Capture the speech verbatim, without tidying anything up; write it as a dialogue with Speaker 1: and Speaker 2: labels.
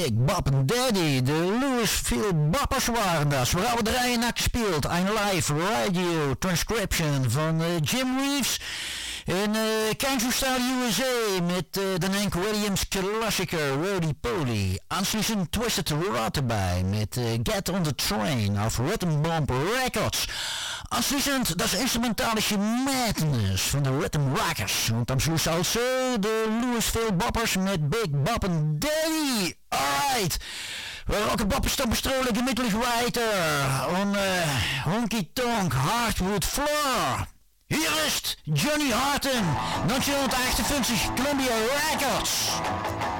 Speaker 1: Big Bop and Daddy. De Louisville Boppers waren dat. We hebben er een gespeeld. Een live radio transcription van uh, Jim Reeves in uh, Kansas Style U S A met uh, de Hank Williams klassieker Roly Poly. Aansluitend Twisted Rot erbij met uh, Get on the Train of Rhythm Bomb Records. Aansluitend dat is instrumentalische Madness van de Rhythm Rockers. Want dan sluit also de Louisville Boppers met Big Bop and Daddy. Alright. We rocken boppers dan bestrolen gemiddelig weiter. On uh, honky tonk hardwood floor. Hier is Johnny Harton, negentien achtenfünfzig Columbia Records.